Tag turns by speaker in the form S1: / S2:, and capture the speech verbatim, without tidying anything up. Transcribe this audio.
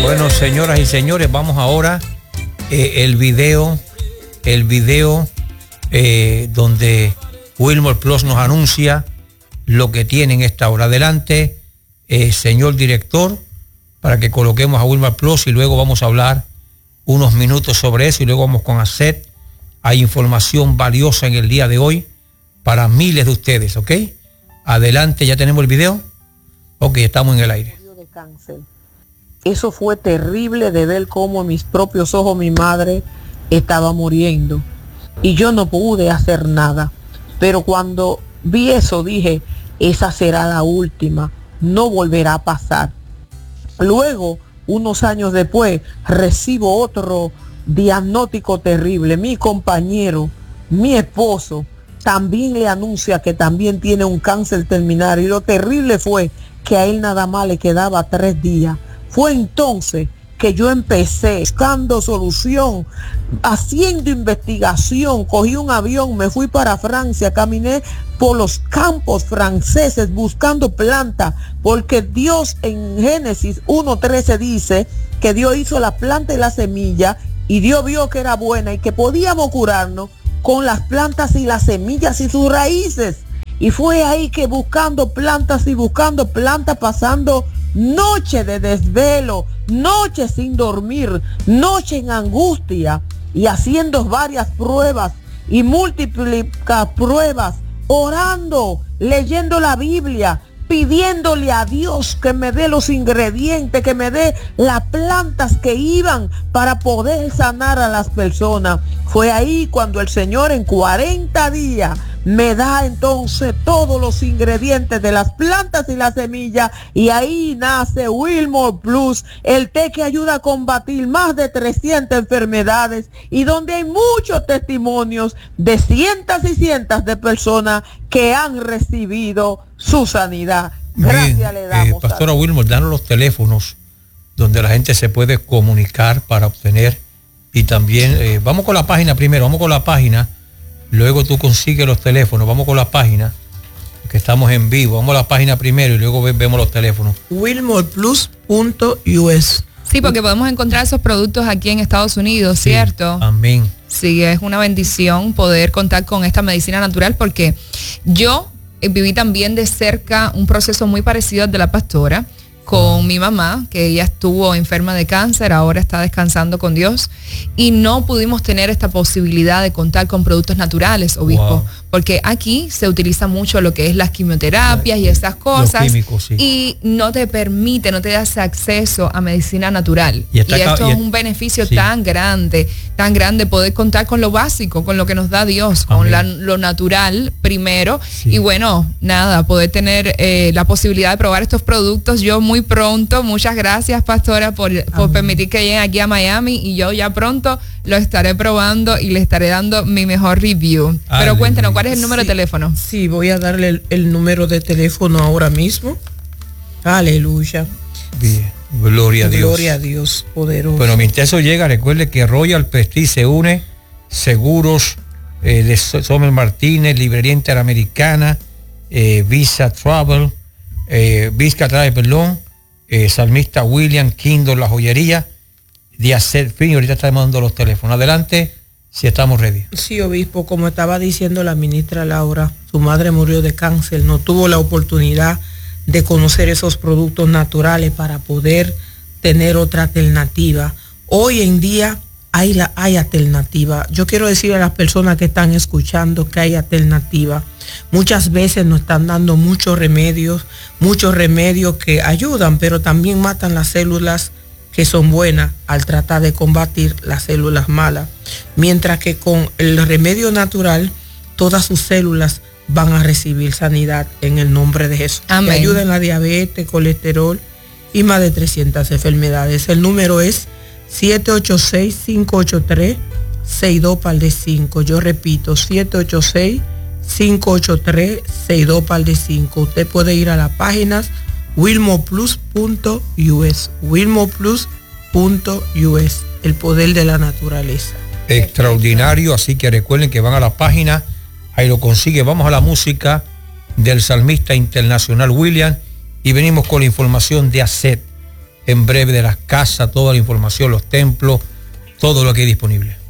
S1: Bueno, señoras y señores, vamos ahora eh, el video, el video eh, donde Wilmore Plus nos anuncia lo que tiene en esta hora. Adelante, eh, señor director, para que coloquemos a Wilmore Plus y luego vamos a hablar unos minutos sobre eso y luego vamos con Aset. Hay información valiosa en el día de hoy para miles de ustedes, ¿ok? Adelante, ¿ya tenemos el video? Ok, estamos en el aire.
S2: De cáncer. Eso fue terrible de ver cómo en mis propios ojos mi madre estaba muriendo y yo no pude hacer nada. Pero cuando vi eso dije, esa será la última, no volverá a pasar. Luego, unos años después, recibo otro diagnóstico terrible. Mi compañero, mi esposo, también le anuncia que también tiene un cáncer terminal y lo terrible fue que a él nada más le quedaba tres días. Fue entonces que yo empecé buscando solución, haciendo investigación, cogí un avión, me fui para Francia, caminé por los campos franceses buscando plantas, porque Dios en Génesis uno trece dice que Dios hizo la planta y la semilla y Dios vio que era buena y que podíamos curarnos con las plantas y las semillas y sus raíces. Y fue ahí que buscando plantas y buscando plantas, pasando noche de desvelo, noche sin dormir, noche en angustia y haciendo varias pruebas y múltiples pruebas, orando, leyendo la Biblia, pidiéndole a Dios que me dé los ingredientes, que me dé las plantas que iban para poder sanar a las personas. Fue ahí cuando el Señor en cuarenta días me da entonces todos los ingredientes de las plantas y las semillas y ahí nace Wilmore Plus, el té que ayuda a combatir más de trescientas enfermedades y donde hay muchos testimonios de cientos y cientos de personas que han recibido su sanidad. Gracias. Bien, le damos.
S1: Eh, Pastora Wilmore, danos los teléfonos donde la gente se puede comunicar para obtener y también, eh, vamos con la página primero, vamos con la página. Luego tú consigues los teléfonos. Vamos con la página, que estamos en vivo. Vamos a la página primero y luego vemos los teléfonos.
S2: wilmore plus punto u s.
S3: Sí, porque podemos encontrar esos productos aquí en Estados Unidos,
S1: sí,
S3: ¿cierto?
S1: Amén.
S3: Sí, es una bendición poder contar con esta medicina natural porque yo viví también de cerca un proceso muy parecido al de la pastora con mi mamá, que ella estuvo enferma de cáncer, ahora está descansando con Dios, y no pudimos tener esta posibilidad de contar con productos naturales, obispo, wow. Porque aquí se utiliza mucho lo que es las quimioterapias y esas cosas,
S1: químicos, sí.
S3: Y no te permite, no te da ese acceso a medicina natural. Y, y esto acá, y es un beneficio sí. tan grande, tan grande poder contar con lo básico, con lo que nos da Dios, Amén. Con la, lo natural primero, sí. Y bueno, nada, poder tener eh, la posibilidad de probar estos productos, yo muy pronto, muchas gracias pastora por, por permitir que lleguen aquí a Miami y yo ya pronto lo estaré probando y le estaré dando mi mejor review. Aleluya. Pero cuéntanos, ¿cuál es el número
S2: sí,
S3: de teléfono?
S2: Sí, voy a darle el, el número de teléfono ahora mismo. Aleluya.
S1: Bien, gloria a Dios.
S2: Gloria a Dios, poderoso.
S1: Bueno, mientras eso llega, recuerde que Royal Prestige se une, seguros eh, de Sommer Martínez, librería interamericana, eh, Visa Travel, eh, Visa Travel, perdón, eh, Salmista William, Kindle, la joyería, de hacer fin, ahorita estamos dando los teléfonos. Adelante, si estamos ready.
S2: Sí, obispo, como estaba diciendo la ministra Laura, su madre murió de cáncer, no tuvo la oportunidad de conocer esos productos naturales para poder tener otra alternativa. Hoy en día hay, la, hay alternativa. Yo quiero decirle a las personas que están escuchando que hay alternativa. Muchas veces nos están dando muchos remedios, muchos remedios que ayudan, pero también matan las células que son buenas al tratar de combatir las células malas. Mientras que con el remedio natural, todas sus células van a recibir sanidad en el nombre de Jesús.
S3: Amén.
S2: Que ayuda en la diabetes, colesterol y más de trescientas enfermedades. El número es siete ocho seis, cinco ocho tres, seis dos par de cinco. Yo repito, siete ocho seis, cinco ocho tres, seis dos par de cinco. Usted puede ir a las páginas wilmore plus punto u s, wilmore plus punto u s, el poder de la naturaleza.
S1: Extraordinario, así que recuerden que van a la página, ahí lo consigue. Vamos a la música del salmista internacional William y venimos con la información de Aset. en breve de las casas, toda la información, los templos, todo lo que hay disponible.